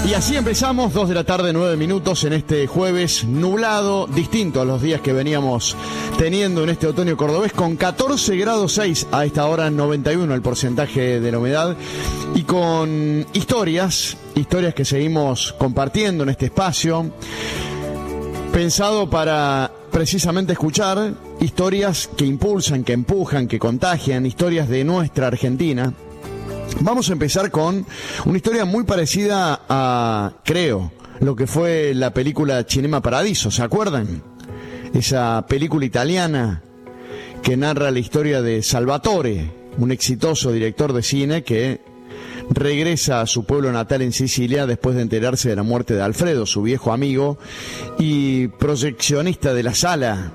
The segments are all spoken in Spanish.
Y así empezamos, 2 de la tarde, 9 minutos, en este jueves nublado, distinto a los días que veníamos teniendo en este otoño cordobés, con 14 grados 6 a esta hora, 91 el porcentaje de la humedad, y con historias que seguimos compartiendo en este espacio, pensado para precisamente escuchar historias que impulsan, que empujan, que contagian, historias de nuestra Argentina. Vamos a empezar con una historia muy parecida a, creo, lo que fue la película Cinema Paradiso, ¿se acuerdan? Esa película italiana que narra la historia de Salvatore, un exitoso director de cine que regresa a su pueblo natal en Sicilia después de enterarse de la muerte de Alfredo, su viejo amigo y proyeccionista de la sala.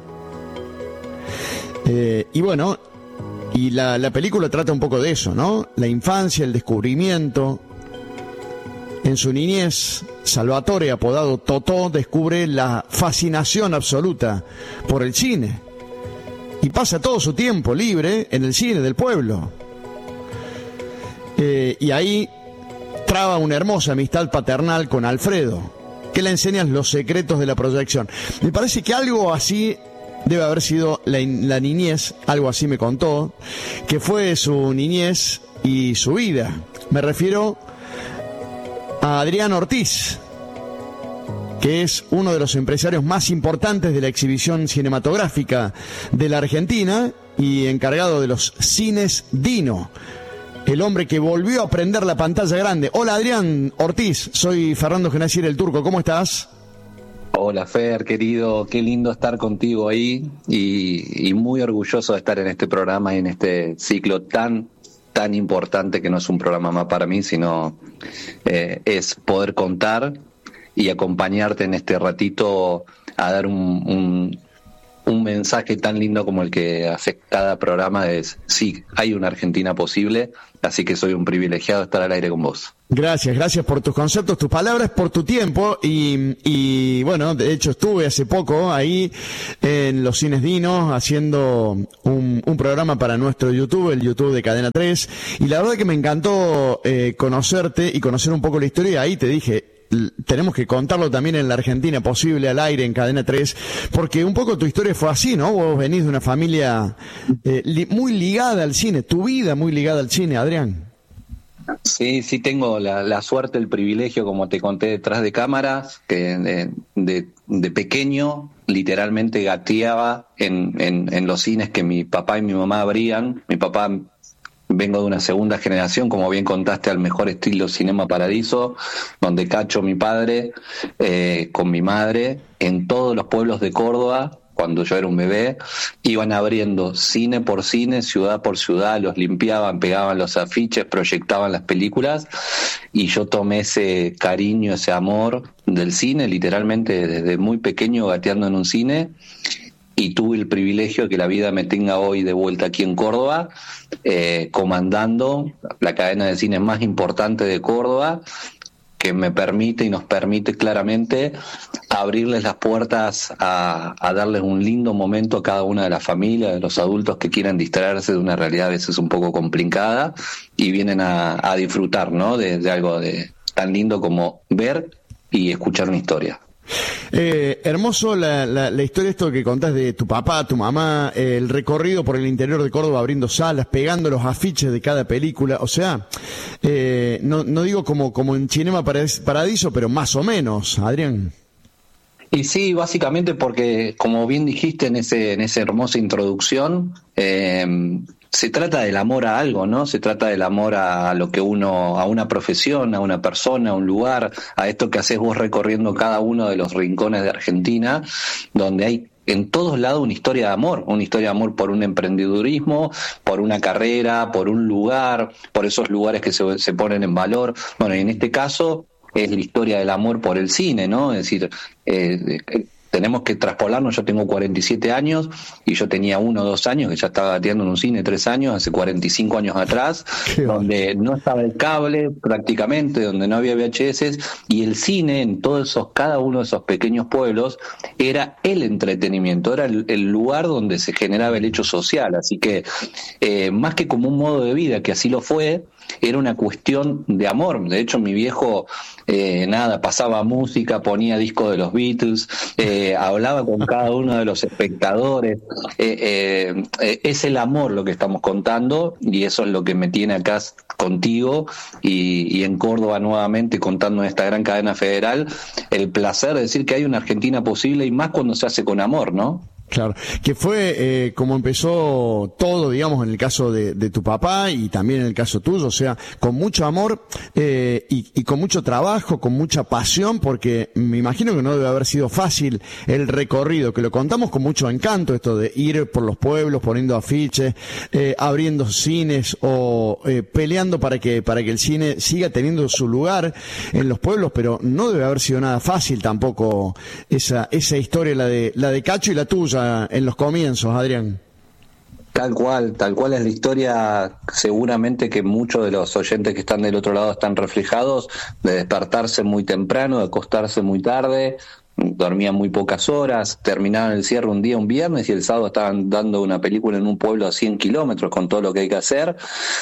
Y bueno, y la película trata un poco de eso, ¿no? La infancia, el descubrimiento. En su niñez, Salvatore, apodado Totò, descubre la fascinación absoluta por el cine y pasa todo su tiempo libre en el cine del pueblo. Y ahí traba una hermosa amistad paternal con Alfredo, que le enseña los secretos de la proyección. Me parece que algo así debe haber sido la niñez, algo así me contó, que fue su niñez y su vida. Me refiero a Adrián Ortiz, que es uno de los empresarios más importantes de la exhibición cinematográfica de la Argentina y encargado de los cines Dino. El hombre que volvió a prender la pantalla grande. Hola Adrián Ortiz, soy Fernando Genasier el Turco, ¿cómo estás? Hola Fer, querido, qué lindo estar contigo ahí y muy orgulloso de estar en este programa y en este ciclo tan importante, que no es un programa más para mí, sino es poder contar y acompañarte en este ratito a dar un mensaje tan lindo como el que hace cada programa. Es sí, hay una Argentina posible, así que soy un privilegiado de estar al aire con vos. Gracias por tus conceptos, tus palabras, por tu tiempo y bueno, de hecho estuve hace poco ahí en los cines Dino haciendo un programa para nuestro YouTube, el YouTube de Cadena 3, y la verdad que me encantó conocerte y conocer un poco la historia. Ahí te dije, tenemos que contarlo también en la Argentina posible, al aire, en Cadena 3, porque un poco tu historia fue así, ¿no? Vos venís de una familia muy ligada al cine, tu vida muy ligada al cine, Adrián. Sí, tengo la suerte, el privilegio, como te conté detrás de cámaras, que de pequeño literalmente gateaba en los cines que mi papá y mi mamá abrían. Mi papá, vengo de una segunda generación, como bien contaste, al mejor estilo Cinema Paradiso, donde Cacho, mi padre, con mi madre, en todos los pueblos de Córdoba, cuando yo era un bebé, iban abriendo cine por cine, ciudad por ciudad, los limpiaban, pegaban los afiches, proyectaban las películas, y yo tomé ese cariño, ese amor del cine, literalmente desde muy pequeño gateando en un cine, y tuve el privilegio de que la vida me tenga hoy de vuelta aquí en Córdoba, comandando la cadena de cines más importante de Córdoba, que me permite y nos permite claramente abrirles las puertas a darles un lindo momento a cada una de las familias, de los adultos que quieran distraerse de una realidad a veces un poco complicada y vienen a disfrutar, ¿no? de algo tan lindo como ver y escuchar una historia. Hermoso la historia, esto que contás de tu papá, tu mamá, el recorrido por el interior de Córdoba abriendo salas, pegando los afiches de cada película, o sea, no digo como en Cinema Paradiso, pero más o menos, Adrián. Y sí, básicamente porque, como bien dijiste en esa hermosa introducción, se trata del amor a algo, ¿no? Se trata del amor a lo que a una profesión, a una persona, a un lugar, a esto que haces vos recorriendo cada uno de los rincones de Argentina, donde hay en todos lados una historia de amor por un emprendedurismo, por una carrera, por un lugar, por esos lugares que se ponen en valor. Bueno, y en este caso es la historia del amor por el cine, ¿no? Es decir, tenemos que traspolarnos. Yo tengo 47 años y yo tenía 1 o 2 años que ya estaba gateando en un cine, 3 años, hace 45 años atrás, donde no estaba el cable prácticamente, donde no había VHS, y el cine en cada uno de esos pequeños pueblos era el entretenimiento, era el lugar donde se generaba el hecho social. Así que más que como un modo de vida, que así lo fue, era una cuestión de amor. De hecho, mi viejo pasaba música, ponía discos de los Beatles, hablaba con cada uno de los espectadores. Es el amor lo que estamos contando, y eso es lo que me tiene acá contigo y en Córdoba nuevamente contando en esta gran cadena federal, el placer de decir que hay una Argentina posible, y más cuando se hace con amor, ¿no? Claro, que fue como empezó todo, digamos, en el caso de tu papá y también en el caso tuyo, o sea, con mucho amor y con mucho trabajo, con mucha pasión, porque me imagino que no debe haber sido fácil el recorrido, que lo contamos con mucho encanto, esto de ir por los pueblos, poniendo afiches, abriendo cines o peleando para que el cine siga teniendo su lugar en los pueblos, pero no debe haber sido nada fácil tampoco esa historia, la de Cacho y la tuya en los comienzos, Adrián. Tal cual es la historia. Seguramente que muchos de los oyentes que están del otro lado están reflejados, de despertarse muy temprano, de acostarse muy tarde, dormían muy pocas horas, terminaban el cierre un viernes, y el sábado estaban dando una película en un pueblo a 100 kilómetros con todo lo que hay que hacer,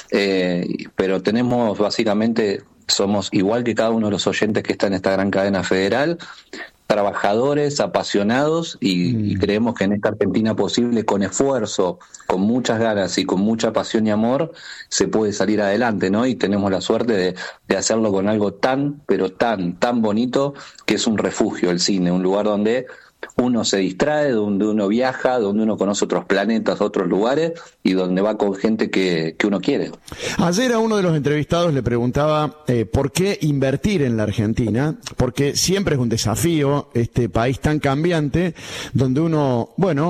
pero tenemos básicamente, somos igual que cada uno de los oyentes que está en esta gran cadena federal, trabajadores, apasionados, y creemos que en esta Argentina posible, con esfuerzo, con muchas ganas y con mucha pasión y amor, se puede salir adelante, ¿no? Y tenemos la suerte de hacerlo con algo tan, pero tan bonito, que es un refugio, el cine, un lugar donde uno se distrae, donde uno viaja, donde uno conoce otros planetas, otros lugares, y donde va con gente que uno quiere. Ayer a uno de los entrevistados le preguntaba por qué invertir en la Argentina, porque siempre es un desafío este país tan cambiante, donde uno,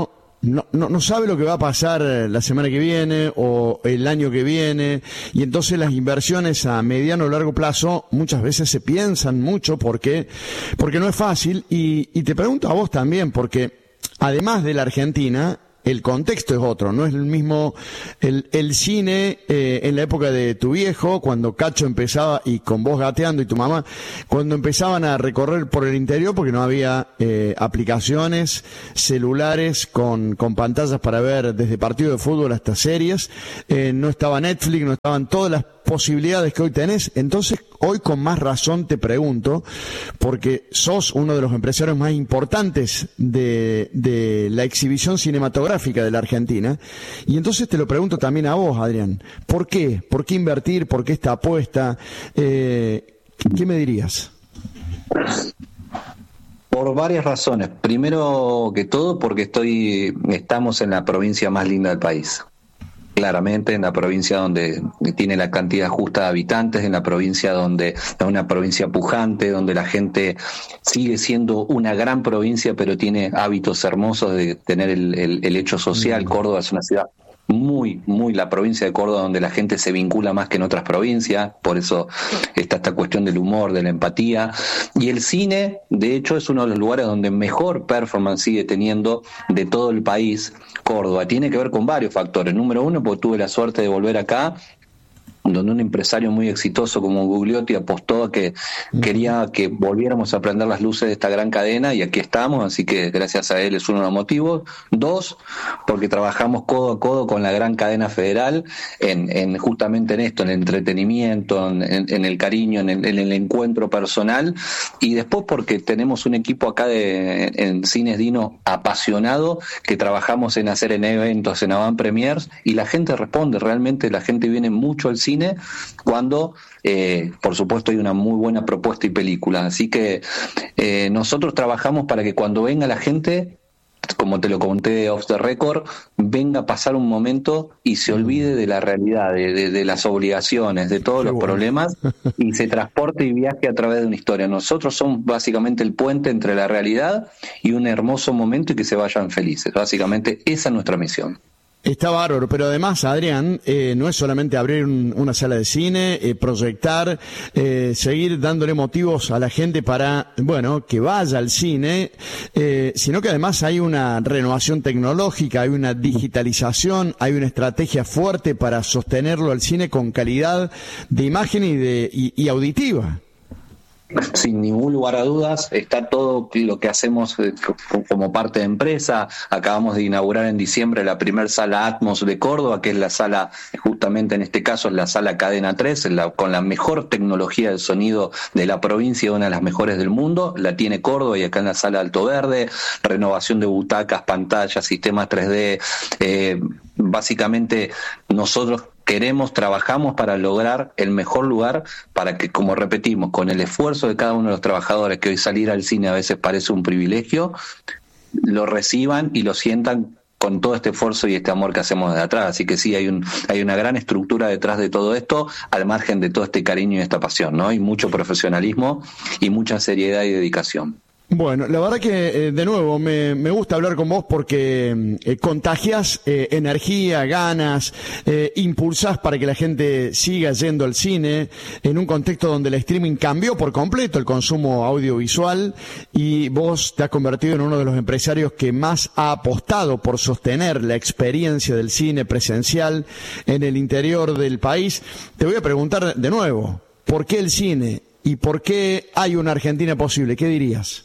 no sabe lo que va a pasar la semana que viene o el año que viene, y entonces las inversiones a mediano o largo plazo muchas veces se piensan mucho porque no es fácil, y te pregunto a vos también, porque además de la Argentina, el contexto es otro, no es el mismo el cine en la época de tu viejo, cuando Cacho empezaba, y con vos gateando y tu mamá, cuando empezaban a recorrer por el interior, porque no había aplicaciones, celulares con pantallas para ver desde partidos de fútbol hasta series, no estaba Netflix, no estaban todas las posibilidades que hoy tenés. Entonces, hoy con más razón te pregunto, porque sos uno de los empresarios más importantes de la exhibición cinematográfica de la Argentina, y entonces te lo pregunto también a vos, Adrián, ¿por qué? ¿Por qué invertir? ¿Por qué esta apuesta? ¿Qué me dirías? Por varias razones. Primero que todo, porque estamos en la provincia más linda del país. Claramente, en la provincia donde tiene la cantidad justa de habitantes, en la provincia donde es una provincia pujante, donde la gente sigue siendo una gran provincia, pero tiene hábitos hermosos de tener el hecho social. Córdoba es una ciudad muy la provincia de Córdoba, donde la gente se vincula más que en otras provincias, por eso está esta cuestión del humor, de la empatía, y el cine, de hecho, es uno de los lugares donde mejor performance sigue teniendo de todo el país. Córdoba tiene que ver con varios factores. Número uno, porque tuve la suerte de volver acá, donde un empresario muy exitoso como Gugliotti apostó a que quería que volviéramos a prender las luces de esta gran cadena, y aquí estamos, así que gracias a él es uno de los motivos. Dos, porque trabajamos codo a codo con la gran cadena federal en justamente en esto, en el entretenimiento, en el cariño, en el encuentro personal, y después porque tenemos un equipo acá en Cines Dino apasionado, que trabajamos en hacer en eventos, en avant premiers, y la gente responde, realmente la gente viene mucho al cine cuando por supuesto hay una muy buena propuesta y película, así que nosotros trabajamos para que cuando venga la gente, como te lo conté off the record, venga a pasar un momento y se olvide de la realidad, de las obligaciones, de todos los problemas, y se transporte y viaje a través de una historia. Nosotros somos básicamente el puente entre la realidad y un hermoso momento, y que se vayan felices. Básicamente esa es nuestra misión. Está bárbaro, pero además, Adrián, no es solamente abrir una sala de cine, proyectar, seguir dándole motivos a la gente para, que vaya al cine, sino que además hay una renovación tecnológica, hay una digitalización, hay una estrategia fuerte para sostenerlo al cine con calidad de imagen y auditiva. Sin ningún lugar a dudas, está todo lo que hacemos como parte de empresa. Acabamos de inaugurar en diciembre la primer sala Atmos de Córdoba, que es la sala, justamente en este caso es la sala Cadena 3, con la mejor tecnología de sonido de la provincia, una de las mejores del mundo. La tiene Córdoba y acá en la sala Alto Verde, renovación de butacas, pantallas, sistemas 3D. Básicamente nosotros trabajamos para lograr el mejor lugar para que, como repetimos, con el esfuerzo de cada uno de los trabajadores, que hoy salir al cine a veces parece un privilegio, lo reciban y lo sientan con todo este esfuerzo y este amor que hacemos de atrás. Así que sí, hay una gran estructura detrás de todo esto, al margen de todo este cariño y esta pasión, ¿no? Hay mucho profesionalismo y mucha seriedad y dedicación. Bueno, la verdad que, de nuevo, me gusta hablar con vos porque contagiás energía, ganas, impulsás para que la gente siga yendo al cine en un contexto donde el streaming cambió por completo el consumo audiovisual, y vos te has convertido en uno de los empresarios que más ha apostado por sostener la experiencia del cine presencial en el interior del país. Te voy a preguntar de nuevo, ¿por qué el cine y por qué hay una Argentina posible? ¿Qué dirías?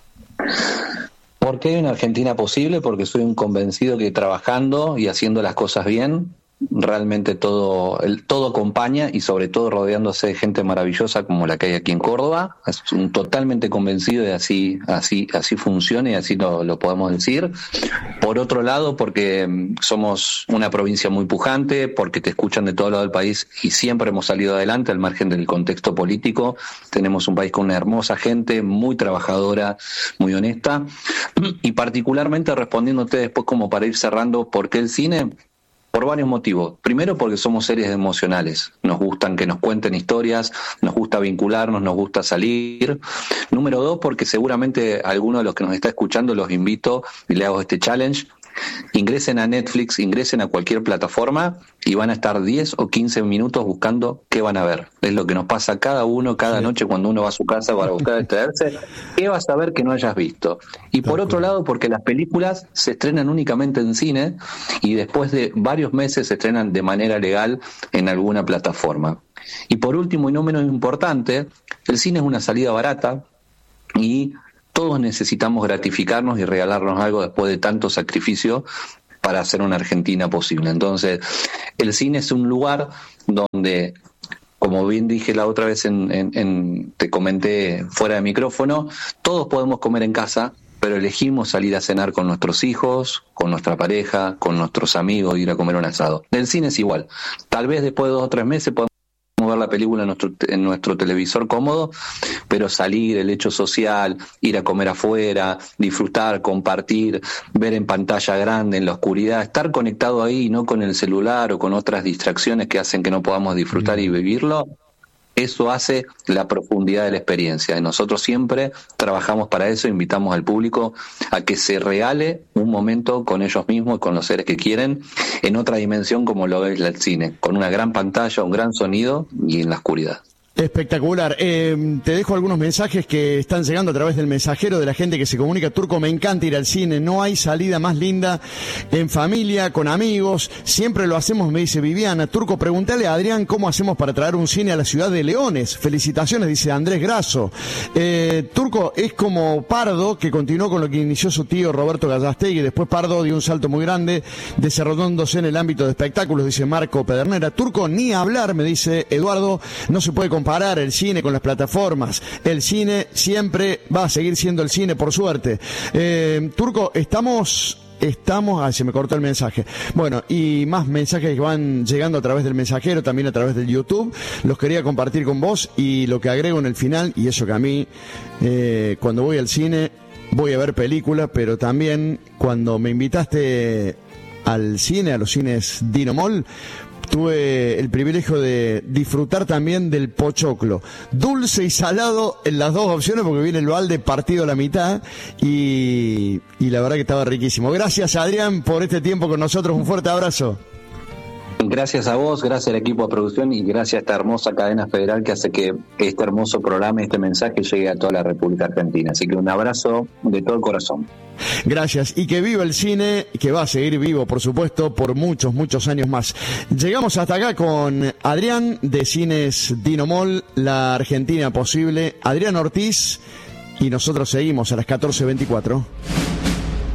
¿Por qué hay una Argentina posible? Porque soy un convencido que trabajando y haciendo las cosas bien, realmente todo acompaña, y sobre todo rodeándose de gente maravillosa como la que hay aquí en Córdoba. Es totalmente convencido de así funciona y así lo podemos decir. Por otro lado, porque somos una provincia muy pujante, porque te escuchan de todo lado del país y siempre hemos salido adelante al margen del contexto político. Tenemos un país con una hermosa gente, muy trabajadora, muy honesta, y particularmente respondiéndote después, como para ir cerrando, ¿por qué el cine? Por varios motivos. Primero, porque somos seres emocionales. Nos gustan que nos cuenten historias, nos gusta vincularnos, nos gusta salir. Número 2, porque seguramente alguno de los que nos está escuchando, los invito y le hago este challenge. Ingresen a Netflix, ingresen a cualquier plataforma y van a estar 10 o 15 minutos buscando qué van a ver. Es lo que nos pasa cada uno, cada noche cuando uno va a su casa para buscar distraerse. ¿Qué vas a ver que no hayas visto? Y por otro lado, porque las películas se estrenan únicamente en cine y después de varios meses se estrenan de manera legal en alguna plataforma. Y por último, y no menos importante, el cine es una salida barata y todos necesitamos gratificarnos y regalarnos algo después de tanto sacrificio para hacer una Argentina posible. Entonces, el cine es un lugar donde, como bien dije la otra vez, te comenté fuera de micrófono, todos podemos comer en casa, pero elegimos salir a cenar con nuestros hijos, con nuestra pareja, con nuestros amigos, ir a comer un asado. El cine es igual. Tal vez después de 2 o 3 meses podemos ver la película en nuestro televisor cómodo, pero salir, el hecho social, ir a comer afuera, disfrutar, compartir, ver en pantalla grande, en la oscuridad, estar conectado ahí, no con el celular o con otras distracciones que hacen que no podamos disfrutar y vivirlo, eso hace la profundidad de la experiencia. Y nosotros siempre trabajamos para eso, invitamos al público a que se regale un momento con ellos mismos, con los seres que quieren, en otra dimensión como lo es el cine, con una gran pantalla, un gran sonido y en la oscuridad. Espectacular. Te dejo algunos mensajes que están llegando a través del mensajero de la gente que se comunica. Turco, me encanta ir al cine, no hay salida más linda, en familia, con amigos, siempre lo hacemos, me dice Viviana. Turco, pregúntale a Adrián cómo hacemos para traer un cine a la ciudad de Leones. Felicitaciones, dice Andrés Grasso. Turco, es como Pardo, que continuó con lo que inició su tío Roberto Gallastegui, después Pardo dio un salto muy grande, desarrollándose en el ámbito de espectáculos, dice Marco Pedernera. Turco, ni hablar, me dice Eduardo, no se puede comparar el cine con las plataformas. El cine siempre va a seguir siendo el cine, por suerte. Turco, estamos, se me cortó el mensaje. Bueno, y más mensajes que van llegando a través del mensajero, también a través del YouTube. Los quería compartir con vos, y lo que agrego en el final, y eso que a mí, cuando voy al cine, voy a ver películas, pero también cuando me invitaste al cine, a los cines Dino Mall, tuve el privilegio de disfrutar también del pochoclo, dulce y salado en las dos opciones, porque viene el balde partido a la mitad, y la verdad que estaba riquísimo. Gracias, Adrián, por este tiempo con nosotros. Un fuerte abrazo. Gracias a vos, gracias al equipo de producción y gracias a esta hermosa cadena federal que hace que este hermoso programa y este mensaje llegue a toda la República Argentina. Así que un abrazo de todo el corazón. Gracias, y que viva el cine, que va a seguir vivo, por supuesto, por muchos, muchos años más. Llegamos hasta acá con Adrián de Cines Dinomol, La Argentina Posible, Adrián Ortiz, y nosotros seguimos a las 14:24.